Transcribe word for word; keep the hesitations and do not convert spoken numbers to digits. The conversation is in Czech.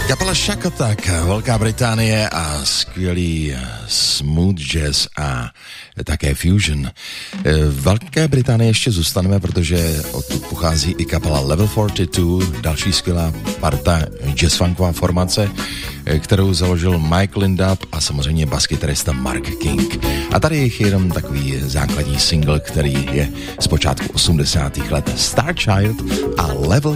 Kapela Shack Attack, Velká Británie a skvělý smooth jazz a také fusion. V Velké Británii ještě zůstaneme, protože odtud pochází i kapela Level čtyřicet dva, další skvělá parta jazz-funková formace, kterou založil Mike Lindup a samozřejmě baskytarista Mark King. A tady je jenom takový základní single, který je z počátku osmdesátých let, Star Child a Level